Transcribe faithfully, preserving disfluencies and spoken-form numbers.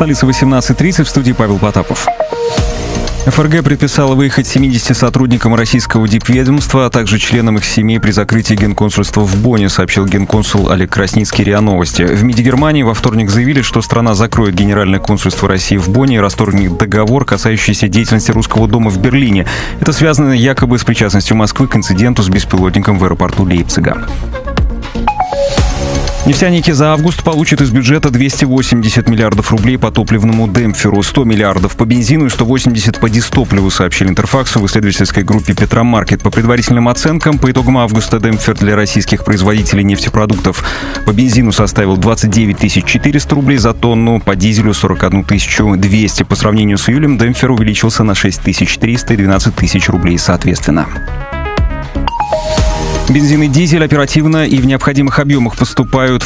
столицы восемнадцать тридцать, в студии Павел Потапов. эф эр гэ предписала выехать семидесяти сотрудникам российского дипведомства, а также членам их семей при закрытии генконсульства в Бонне, сообщил генконсул Олег Красницкий РИА Новости. В МИДе Германии во вторник заявили, что страна закроет Генеральное консульство России в Бонне и расторгнет договор, касающийся деятельности Русского дома в Берлине. Это связано якобы с причастностью Москвы к инциденту с беспилотником в аэропорту Лейпцига. Нефтяники за август получат из бюджета двести восемьдесят миллиардов рублей по топливному демпферу, сто миллиардов по бензину и сто восемьдесят по дистопливу, сообщили Интерфаксу в исследовательской группе «Петромаркет». По предварительным оценкам, по итогам августа демпфер для российских производителей нефтепродуктов по бензину составил двадцать девять тысяч четыреста рублей за тонну, по дизелю сорок одну тысячу двести. По сравнению с июлем демпфер увеличился на шесть тысяч триста и двенадцать тысяч рублей соответственно. Бензин и дизель оперативно и в необходимых объемах поступают